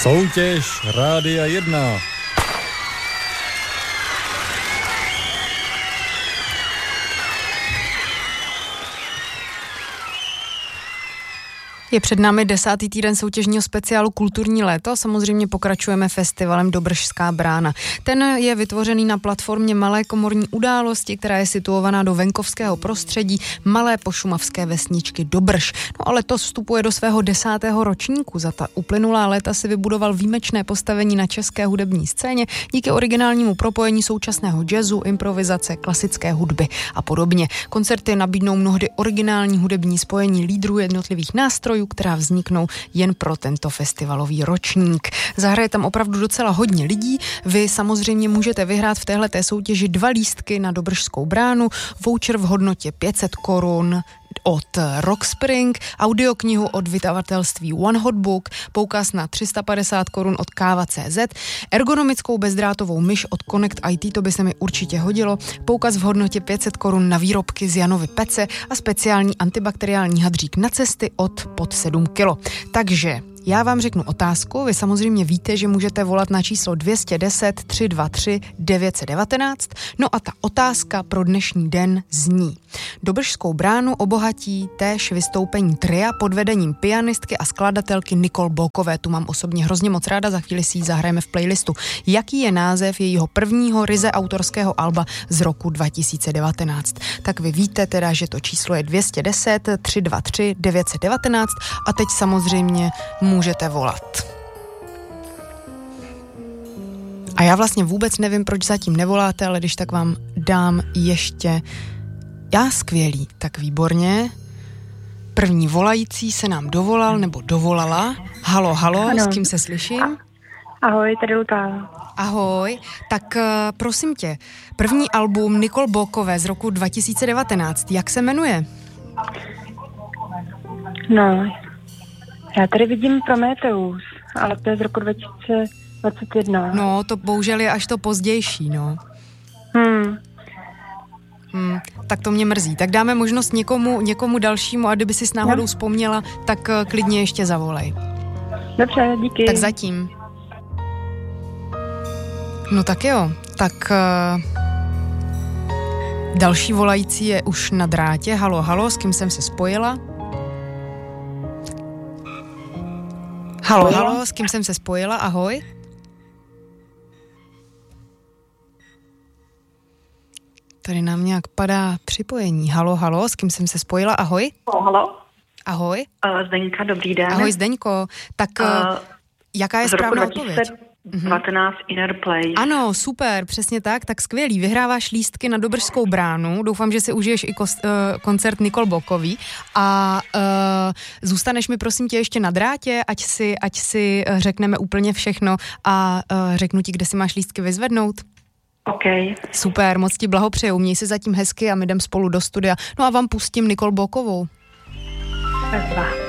Soutěž Rádia 1. Je před námi 10. týden soutěžního speciálu Kulturní léto. Samozřejmě pokračujeme festivalem Dobržská brána. Ten je vytvořený na platformě Malé komorní události, která je situovaná do venkovského prostředí malé pošumavské vesničky Dobrš. No ale to vstupuje do svého 10. ročníku. Za ta uplynulá léta si vybudoval výjimečné postavení na české hudební scéně díky originálnímu propojení současného jazzu, improvizace, klasické hudby a podobně. Koncerty nabídnou mnohdy originální hudební spojení lídrů jednotlivých nástrojů, která vzniknou jen pro tento festivalový ročník. Zahraje tam opravdu docela hodně lidí. Vy samozřejmě můžete vyhrát v téhleté soutěži 2 lístky na Dobržskou bránu, voucher v hodnotě 500 korun od Rockspring, audioknihu od vydavatelství One Hot Book, poukaz na 350 korun od Káva.cz, ergonomickou bezdrátovou myš od Connect IT, to by se mi určitě hodilo, poukaz v hodnotě 500 korun na výrobky z Janovy Pece a speciální antibakteriální hadřík na cesty od pod 7 kg. Takže já vám řeknu otázku, vy samozřejmě víte, že můžete volat na číslo 210 323 919, no a ta otázka pro dnešní den zní: Dobržskou bránu obohatí též vystoupení tria pod vedením pianistky a skladatelky Nicole Bokové, tu mám osobně hrozně moc ráda, za chvíli si ji zahrajeme v playlistu. Jaký je název jejího prvního ryze autorského alba z roku 2019? Tak vy víte teda, že to číslo je 210 323 919 a teď samozřejmě můžete volat. A já vlastně vůbec nevím, proč zatím nevoláte, ale když tak vám dám ještě... Já skvělý, tak výborně. První volající se nám dovolal nebo dovolala. Halo, ano. S kým se slyším? Ahoj, tady Luta. Ahoj, tak prosím tě, první album Nicole Bokové z roku 2019, jak se jmenuje? No, já tady vidím Prometheus, ale to je z roku 2021. No, to bohužel je až to pozdější, no. Tak to mě mrzí. Tak dáme možnost někomu dalšímu a kdyby si s náhodou vzpomněla, tak klidně ještě zavolej. Dobře, díky. Tak zatím. No tak jo, tak další volající je už na drátě. Halo, s kým jsem se spojila? Halo, s kým jsem se spojila? Ahoj. Tady nám nějak padá připojení. Halo, s kým jsem se spojila? Ahoj. Halo. Ahoj. Zdeňka, dobrý den. Ahoj, Zdeňko. Tak jaká je správná odpověď? 19 Inner Place. Ano, super, přesně tak skvělý. Vyhráváš lístky na Dobržskou bránu, doufám, že si užiješ i koncert Nicole Bokový a zůstaneš mi prosím tě ještě na drátě, ať si řekneme úplně všechno a řeknu ti, kde si máš lístky vyzvednout. OK. Super, moc ti blahopřeju, měj se zatím hezky a my jdem spolu do studia. No a vám pustím Nicole Bokovou. Bezva.